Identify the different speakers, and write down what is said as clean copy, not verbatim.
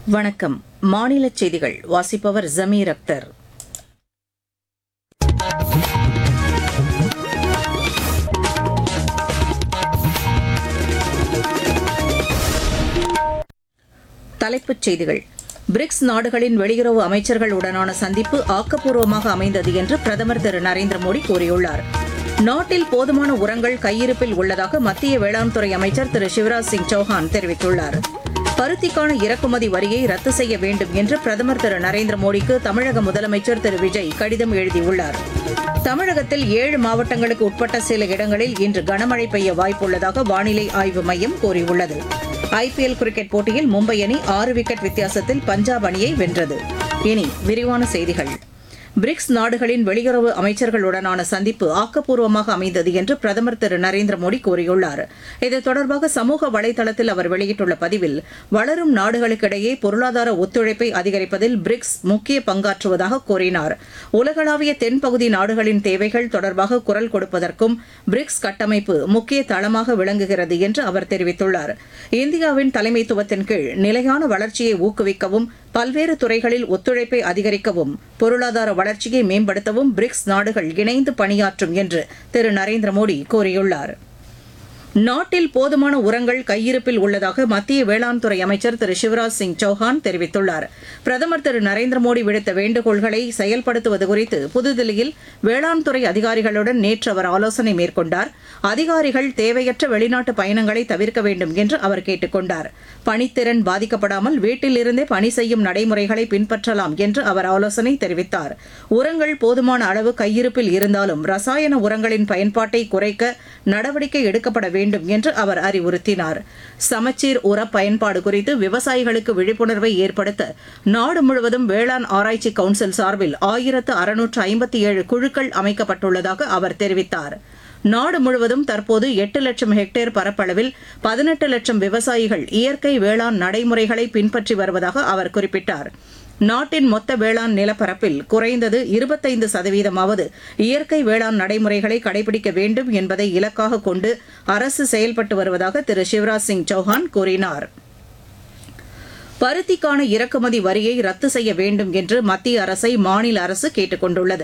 Speaker 1: வணக்கம். மாநில செய்திகள் வாசிப்பவர் ஜமீர் அக்தர். தலைப்புச் செய்திகள். பிரிக்ஸ் நாடுகளின் வெளியுறவு அமைச்சர்களுடனான சந்திப்பு ஆக்கப்பூர்வமாக அமைந்தது என்று பிரதமர் திரு நரேந்திர மோடி கூறியுள்ளார். நாட்டில் போதுமான உரங்கள் கையிருப்பில் உள்ளதாக மத்திய வேளாண் துறை அமைச்சர் திரு சிவராஜ் சிங் சௌஹான் தெரிவித்துள்ளார். பருத்திக்கான இறக்குமதி வரியை ரத்து செய்ய வேண்டும் என்று பிரதமர் திரு நரேந்திர மோடிக்கு தமிழக முதலமைச்சர் திரு விஜய் கடிதம் எழுதியுள்ளார். தமிழகத்தில் 7 மாவட்டங்களுக்கு உட்பட்ட சில இடங்களில் இன்று கனமழை பெய்ய வாய்ப்புள்ளதாக வானிலை ஆய்வு மையம் கூறியுள்ளது. ஐபிஎல் கிரிக்கெட் போட்டியில் மும்பை அணி 6 விக்கெட் வித்தியாசத்தில் பஞ்சாப் அணியை வென்றது. இனி விரிவான செய்திகள். பிரிக்ஸ் நாடுகளின் வெளியுறவு அமைச்சர்களுடனான சந்திப்பு ஆக்கப்பூர்வமாக அமைந்தது என்று பிரதமர் திரு நரேந்திர மோடி கூறியுள்ளார். இது தொடர்பாக சமூக வலைதளத்தில் அவர் வெளியிட்டுள்ள பதிவில், வளரும் நாடுகளுக்கிடையே பொருளாதார ஒத்துழைப்பை அதிகரிப்பதில் பிரிக்ஸ் முக்கிய பங்காற்றுவதாக கூறினார். உலகளாவிய தென்பகுதி நாடுகளின் தேவைகள் தொடர்பாக குரல் கொடுப்பதற்கும் பிரிக்ஸ் கட்டமைப்பு முக்கிய தளமாக விளங்குகிறது என்று அவர் தெரிவித்துள்ளார். இந்தியாவின் தலைமைத்துவத்தின் கீழ் நிலையான வளர்ச்சியை ஊக்குவிக்கவும், பல்வேறு துறைகளில் ஒத்துழைப்பை அதிகரிக்கவும், பொருளாதார வளர்ச்சியை மேம்படுத்தவும் பிரிக்ஸ் நாடுகள் இணைந்து பணியாற்றும் என்று திரு நரேந்திர மோடி கூறியுள்ளார். நாட்டில் போதுமான உரங்கள் கையிருப்பில் உள்ளதாக மத்திய வேளாண் துறை அமைச்சர் திரு சிவராஜ் சிங் சௌஹான் தெரிவித்துள்ளார். பிரதமர் திரு நரேந்திர மோடி விடுத்த வேண்டுகோள்களை செயல்படுத்துவது குறித்து புதுதில்லியில் வேளாண் துறை அதிகாரிகளுடன் நேற்று அவர் ஆலோசனை மேற்கொண்டார். அதிகாரிகள் தேவையற்ற வெளிநாட்டு பயணங்களை தவிர்க்க வேண்டும் என்று அவர் கேட்டுக் கொண்டார். பணித்திறன் பாதிக்கப்படாமல் வீட்டிலிருந்தே பணி செய்யும் நடைமுறைகளை பின்பற்றலாம் என்று அவர் ஆலோசனை தெரிவித்தார். உரங்கள் போதுமான அளவு கையிருப்பில் இருந்தாலும் ரசாயன உரங்களின் பயன்பாட்டை குறைக்க நடவடிக்கை எடுக்கப்பட வேண்டும் என்று அவர் அறிவுறுத்தினார். சமச்சீர் உர பயன்பாடு குறித்து விவசாயிகளுக்கு விழிப்புணர்வை ஏற்படுத்த நாடு முழுவதும் வேளாண் ஆராய்ச்சி கவுன்சில் சார்பில் 1657 குழுக்கள் அமைக்கப்பட்டுள்ளதாக அவர் தெரிவித்தார். நாடு முழுவதும் தற்போது 8 லட்சம் ஹெக்டேர் பரப்பளவில் 18 லட்சம் விவசாயிகள் இயற்கை வேளாண் நடைமுறைகளை பின்பற்றி வருவதாக அவர் குறிப்பிட்டார். நாட்டின் மொத்த வேளாண் நிலப்பரப்பில் குறைந்தது 25% இயற்கை வேளாண் நடைமுறைகளை கடைபிடிக்க வேண்டும் என்பதை இலக்காக கொண்டு அரசு செயல்பட்டு வருவதாக திரு சிவராஜ் சிங் சௌஹான் கூறினார். பருத்திக்கான இறக்குமதி வரியை ரத்து செய்ய வேண்டும் என்று மத்திய அரசை மாநில அரசு கேட்டுக் கொண்டுள்ளது.